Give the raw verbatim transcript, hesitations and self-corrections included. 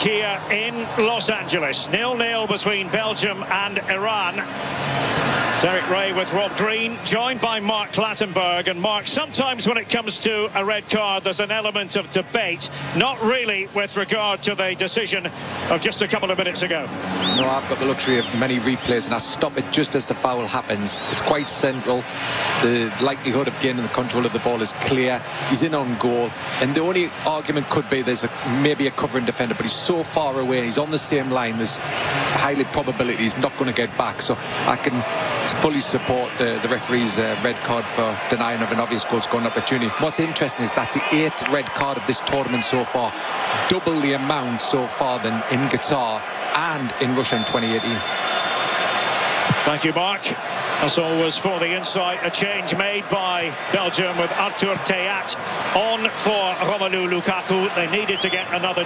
here in Los Angeles. nil nil between Belgium and Iran. Derek Ray with Rob Green, joined by Mark Clattenburg. And Mark, sometimes when it comes to a red card, there's an element of debate, not really with regard to the decision of just a couple of minutes ago. No, I've got the luxury of many replays, and I stop it just as the foul happens. It's quite central. The likelihood of gaining the control of the ball is clear. He's in on goal, and the only argument could be there's a, maybe a covering defender, but he's so far away, he's on the same line, there's a highly probability he's not going to get back. So I can fully support the, the referee's uh, red card for denying of an obvious goal-scoring opportunity. What's interesting is that's the eighth red card of this tournament so far, double the amount so far than in Qatar and in Russia in twenty eighteen. Thank you, Mark. As always, for the insight, a change made by Belgium with Arthur Theat on for Romelu Lukaku. They needed to get another